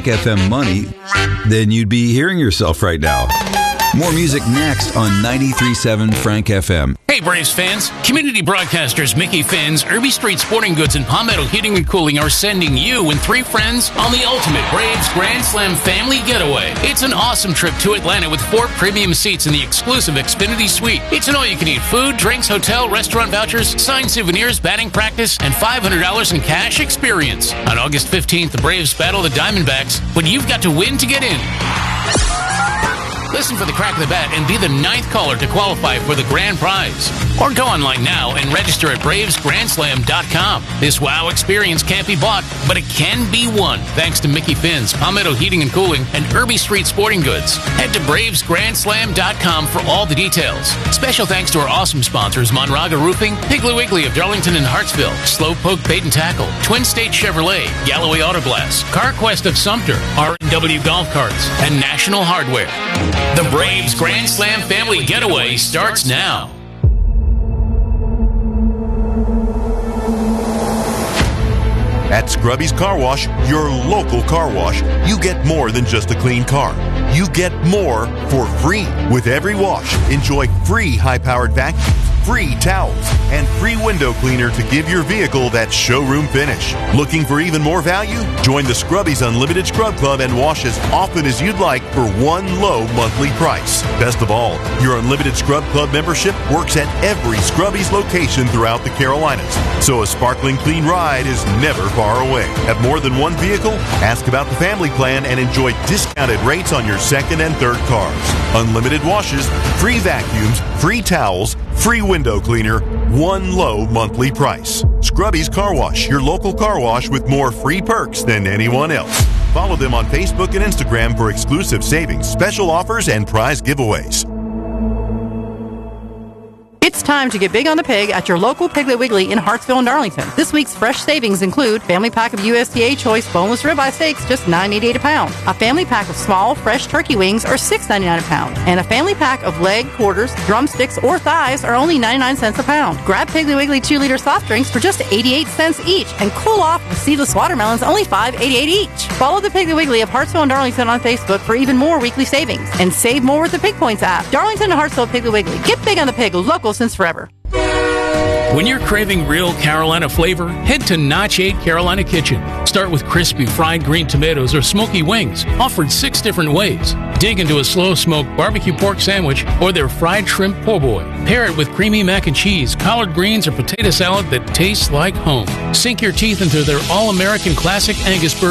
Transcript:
FM money, then you'd be hearing yourself right now. More music next on 93.7 Frank FM. Hey Braves fans, community broadcasters Mickey Finn's, Irby Street Sporting Goods, and Palmetto Heating and Cooling are sending you and 3 friends on the ultimate Braves Grand Slam family getaway. It's an awesome trip to Atlanta with 4 premium seats in the exclusive Xfinity Suite. It's an all-you-can-eat food, drinks, hotel, restaurant vouchers, signed souvenirs, batting practice, and $500 in cash experience. On August 15th, the Braves battle the Diamondbacks, but you've got to win to get in. Listen for the crack of the bat and be the 9th caller to qualify for the grand prize. Or go online now and register at BravesGrandSlam.com. This wow experience can't be bought, but it can be won thanks to Mickey Finn's, Palmetto Heating and Cooling, and Irby Street Sporting Goods. Head to BravesGrandSlam.com for all the details. Special thanks to our awesome sponsors, Monraga Roofing, Piggly Wiggly of Darlington and Hartsville, Slowpoke Bait and Tackle, Twin State Chevrolet, Galloway Auto Glass, CarQuest of Sumter, R&W Golf Carts, and National Hardware. The Braves Grand Slam family getaway starts now. At Scrubby's Car Wash, your local car wash, you get more than just a clean car. You get more for free. With every wash, enjoy free high-powered vacuums, free towels, and free window cleaner to give your vehicle that showroom finish. Looking for even more value? Join the Scrubbies Unlimited Scrub Club and wash as often as you'd like for one low monthly price. Best of all, your Unlimited Scrub Club membership works at every Scrubbies location throughout the Carolinas, so a sparkling clean ride is never far away. Have more than one vehicle? Ask about the family plan and enjoy discounted rates on your second and third cars. Unlimited washes, free vacuums, free towels, free window cleaner, one low monthly price. Scrubby's Car Wash, your local car wash with more free perks than anyone else. Follow them on Facebook and Instagram for exclusive savings, special offers, and prize giveaways. It's time to get big on the pig at your local Piggly Wiggly in Hartsville and Darlington. This week's fresh savings include family pack of USDA choice boneless ribeye steaks, just $9.88 a pound. A family pack of small, fresh turkey wings are $6.99 a pound. And a family pack of leg, quarters, drumsticks, or thighs are only 99 cents a pound. Grab Piggly Wiggly 2-liter soft drinks for just 88 cents each. And cool off with seedless watermelons, only $5.88 each. Follow the Piggly Wiggly of Hartsville and Darlington on Facebook for even more weekly savings. And save more with the Pig Points app. Darlington and Hartsville Piggly Wiggly. Get big on the pig, local since forever. When you're craving real Carolina flavor, head to Notch 8 Carolina Kitchen. Start with crispy fried green tomatoes or smoky wings, offered 6 different ways. Dig into a slow-smoked barbecue pork sandwich or their fried shrimp po' boy. Pair it with creamy mac and cheese, collard greens, or potato salad that tastes like home. Sink your teeth into their all-American classic Angus burger